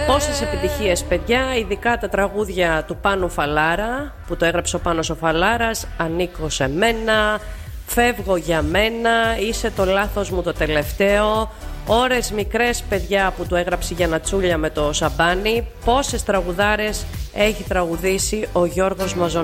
Πόσες επιτυχίες, παιδιά, ειδικά τα τραγούδια του Πάνου Φαλάρα που το έγραψε ο Πάνος ο Φαλάρας. Ανήκω σε μένα, φεύγω για μένα, είσαι το λάθος μου το τελευταίο. Ώρες μικρές, παιδιά, που του έγραψε για Νατσούλια με το Σαμπάνι. Πόσες τραγουδάρες έχει τραγουδήσει ο Γιώργος Μαζονάκης.